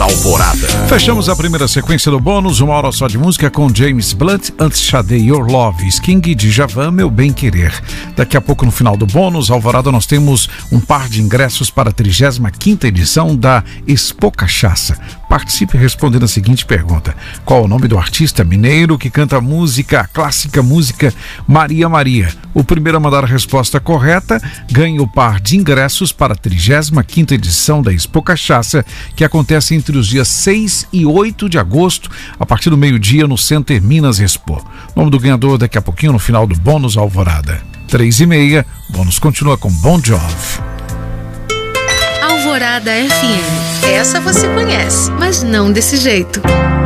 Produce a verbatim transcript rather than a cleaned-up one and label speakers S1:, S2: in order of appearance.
S1: Alvorada.
S2: Fechamos a primeira sequência do bônus, uma hora só de música com James Blunt, antes Sade Your Love, Sting, Djavan, Meu Bem Querer. Daqui a pouco no final do bônus, Alvorada, nós temos um par de ingressos para a trigésima quinta edição da Expo Cachaça. Participe respondendo a seguinte pergunta: qual o nome do artista mineiro que canta a música, a clássica música Maria Maria? O primeiro a mandar a resposta correta ganha o par de ingressos para a trigésima quinta edição da Expo Cachaça, que acontece entre os dias seis e oito de agosto, a partir do meio-dia no Center Minas Expo. O nome do ganhador daqui a pouquinho no final do bônus Alvorada. Três e meia, bônus continua com Bon Jovi.
S3: Alvorada F M. Essa você conhece, mas não desse jeito.